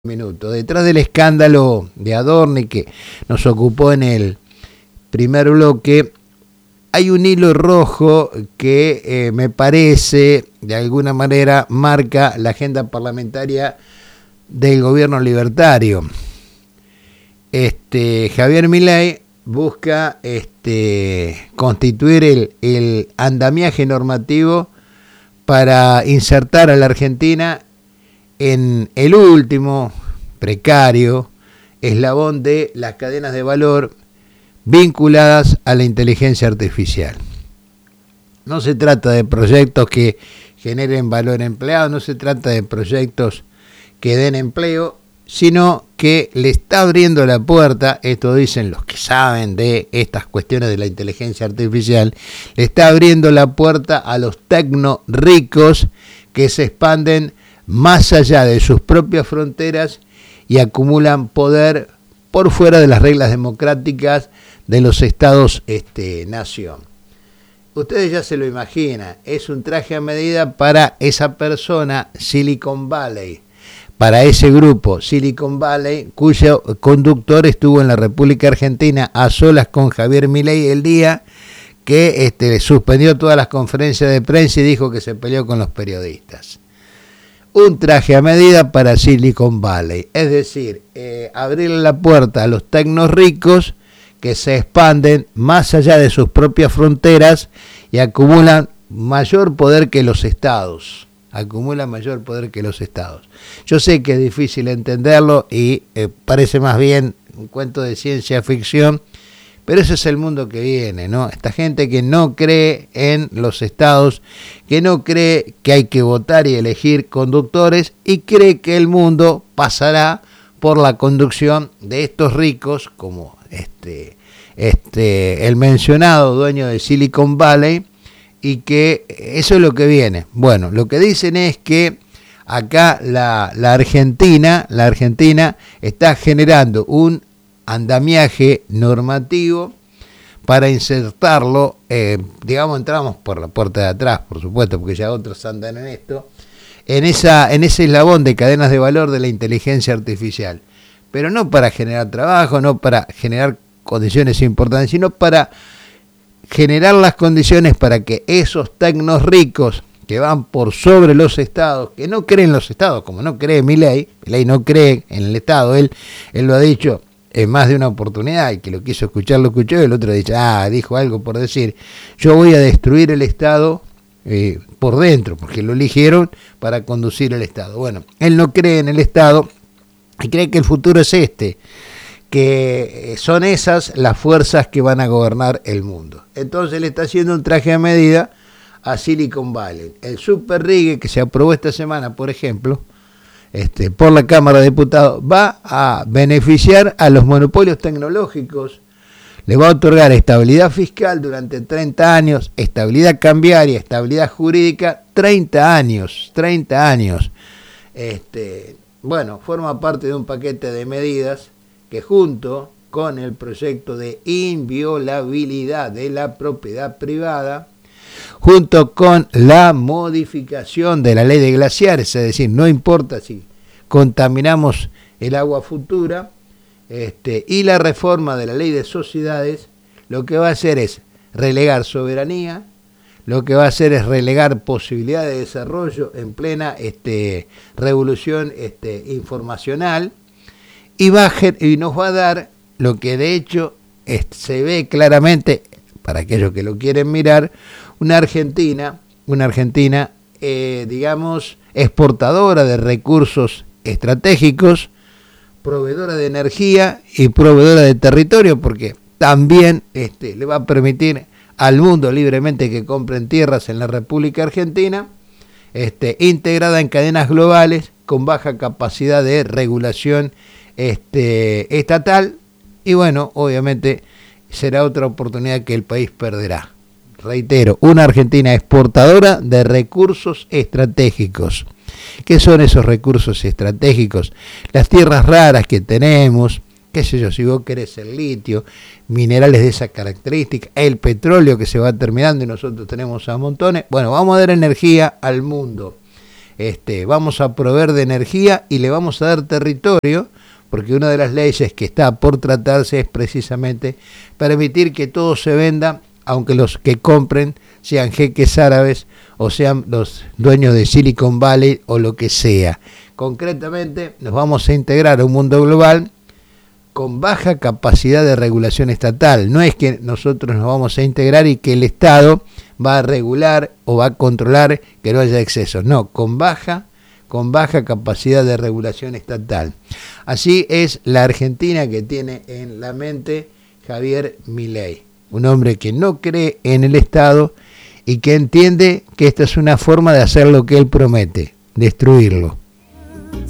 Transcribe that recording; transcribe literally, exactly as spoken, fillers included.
Minuto. Detrás del escándalo de Adorni que nos ocupó en el primer bloque, hay un hilo rojo que eh, me parece, de alguna manera, marca la agenda parlamentaria del gobierno libertario. Este, Javier Milei busca este, constituir el, el andamiaje normativo para insertar a la Argentina en el último precario eslabón de las cadenas de valor vinculadas a la inteligencia artificial. No se trata de proyectos que generen valor empleado, no se trata de proyectos que den empleo, sino que le está abriendo la puerta, esto dicen los que saben de estas cuestiones de la inteligencia artificial, le está abriendo la puerta a los tecno ricos que se expanden más allá de sus propias fronteras y acumulan poder por fuera de las reglas democráticas de los estados este, nación. Ustedes ya se lo imaginan, es un traje a medida para esa persona, Silicon Valley, para ese grupo Silicon Valley, cuyo conductor estuvo en la República Argentina a solas con Javier Milei el día que este, suspendió todas las conferencias de prensa y dijo que se peleó con los periodistas. Un traje a medida para Silicon Valley, es decir, eh, abrirle la puerta a los tecnos ricos que se expanden más allá de sus propias fronteras y acumulan mayor poder que los estados, acumulan mayor poder que los estados. Yo sé que es difícil entenderlo y eh, parece más bien un cuento de ciencia ficción, pero ese es el mundo que viene, ¿no? Esta gente que no cree en los estados, que no cree que hay que votar y elegir conductores y cree que el mundo pasará por la conducción de estos ricos, como este, este, el mencionado dueño de Silicon Valley, y que eso es lo que viene. Bueno, lo que dicen es que acá la, la Argentina, la Argentina está generando un andamiaje normativo para insertarlo, eh, digamos, entramos por la puerta de atrás, por supuesto, porque ya otros andan en esto, en, esa, en ese eslabón de cadenas de valor de la inteligencia artificial, pero no para generar trabajo, no para generar condiciones importantes, sino para generar las condiciones para que esos tecnos ricos que van por sobre los estados, que no creen los estados, como no cree Milei, Milei no cree en el estado, él, él lo ha dicho en más de una oportunidad, y que lo quiso escuchar, lo escuchó, y el otro dice, ah, dijo algo por decir, yo voy a destruir el Estado eh, por dentro, porque lo eligieron para conducir el Estado. Bueno, él no cree en el Estado y cree que el futuro es este, que son esas las fuerzas que van a gobernar el mundo. Entonces le está haciendo un traje a medida a Silicon Valley. El super rigue que se aprobó esta semana, por ejemplo, Este, por la Cámara de Diputados, va a beneficiar a los monopolios tecnológicos, le va a otorgar estabilidad fiscal durante treinta años, estabilidad cambiaria, estabilidad jurídica, treinta años, treinta años. Este, bueno, forma parte de un paquete de medidas que junto con el proyecto de inviolabilidad de la propiedad privada, junto con la modificación de la ley de glaciares, es decir, no importa si contaminamos el agua futura, este, y la reforma de la ley de sociedades, lo que va a hacer es relegar soberanía, lo que va a hacer es relegar posibilidad de desarrollo en plena este, revolución este, informacional, y, va a, y nos va a dar lo que de hecho es, se ve claramente, para aquellos que lo quieren mirar, una Argentina, una Argentina, eh, digamos, exportadora de recursos estratégicos, proveedora de energía y proveedora de territorio, porque también este, le va a permitir al mundo libremente que compren tierras en la República Argentina, este, integrada en cadenas globales, con baja capacidad de regulación este, estatal, y bueno, obviamente será otra oportunidad que el país perderá. Reitero, una Argentina exportadora de recursos estratégicos. ¿Qué son esos recursos estratégicos? Las tierras raras que tenemos, qué sé yo, si vos querés el litio, minerales de esa característica, el petróleo que se va terminando y nosotros tenemos a montones. Bueno, vamos a dar energía al mundo. este, vamos a proveer de energía y le vamos a dar territorio, porque una de las leyes que está por tratarse es precisamente permitir que todo se venda, aunque los que compren sean jeques árabes o sean los dueños de Silicon Valley o lo que sea. Concretamente, nos vamos a integrar a un mundo global con baja capacidad de regulación estatal. No es que nosotros nos vamos a integrar y que el Estado va a regular o va a controlar que no haya excesos. No, con baja, con baja capacidad de regulación estatal. Así es la Argentina que tiene en la mente Javier Milei, un hombre que no cree en el Estado y que entiende que esta es una forma de hacer lo que él promete, destruirlo.